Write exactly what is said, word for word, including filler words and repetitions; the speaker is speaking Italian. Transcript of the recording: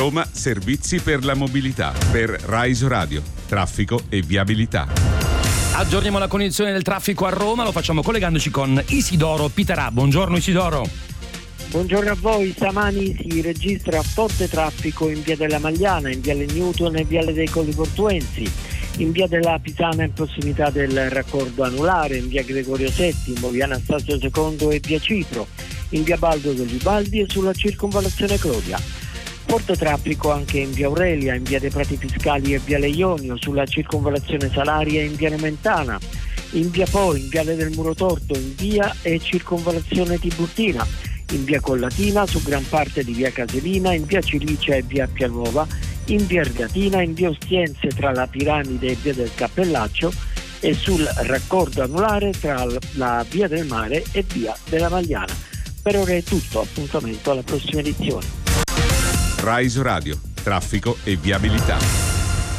Roma Servizi per la mobilità. Per Rise Radio, traffico e viabilità. Aggiorniamo la condizione del traffico a Roma, lo facciamo collegandoci con Isidoro Piterà. Buongiorno Isidoro. Buongiorno a voi, stamani si registra forte traffico in via della Magliana, in viale Newton e viale dei Colli Portuensi, in via della Pisana in prossimità del raccordo anulare, in via Gregorio settimo, via Anastasio secondo e via Cipro, in via Baldo degli Ubaldi e sulla circonvallazione Clodia. Forte traffico anche in via Aurelia, in via dei Prati Fiscali e viale Ionio, sulla circonvallazione Salaria e in via Nomentana, in via Po, in viale del Muro Torto, in via e circonvallazione Tiburtina, in via Collatina, su gran parte di via Caselina, in via Cilicia e via Pianuova, in via Argatina, in via Ostiense tra la Piramide e via del Cappellaccio e sul raccordo anulare tra la via del Mare e via della Magliana. Per ora è tutto, appuntamento alla prossima edizione. Rise Radio, traffico e viabilità.